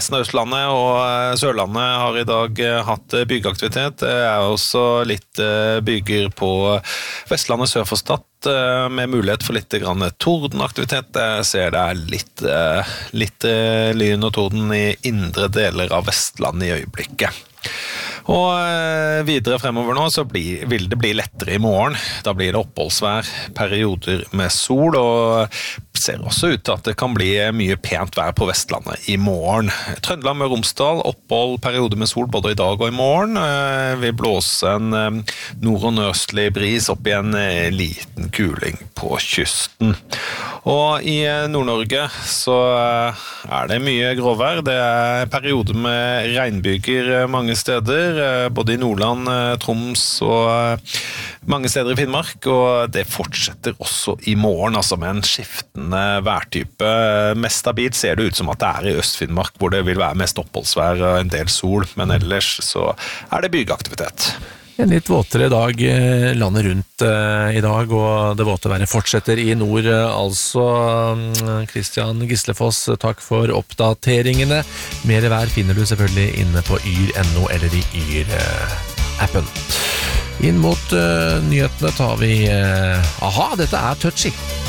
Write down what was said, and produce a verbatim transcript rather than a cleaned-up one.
Østlandet og Sørlandet har I dag hatt byggeaktivitet. Det er også litt bygger på Vestlandet sør for Stad, med mulighet for litt grann tordenaktivitet. Jeg ser det er litt, litt lyn og torden I indre deler av Vestlandet I øyeblikket. Og videre fremover nå så blir, vil det bli lettere I morgen. Da blir det oppholdsvær, perioder med sol, og ser også ut til at det kan bli mye pent vær på Vestlandet I morgen. Trøndelag med Romsdal, opphold, perioder med sol både I dag og I morgen. Vi blåser en nord- og nordøstlig bris opp I en liten kuling på kysten. Og I Nord-Norge så er det mye gråvær. Det er perioder med regnbyger mange steder, både I Nordland, Troms og mange steder I Finnmark, og det fortsetter også I morgen, altså med en skiftende værtype. Mest stabilt ser det ut som at det er I Øst-Finnmark, hvor det vil være mest oppholdsvær og en del sol, men ellers så er det byggeaktivitet. En litt våtere dag landet rundt uh, I dag, og det våte været fortsetter I nord. Altså, Kristian Gislefoss, takk for oppdateringene. Mer vær finner du selvfølgelig inne på yr punktum no eller I Yr-appen. Inn mot uh, nyhetene tar vi uh, aha, dette er Touchy.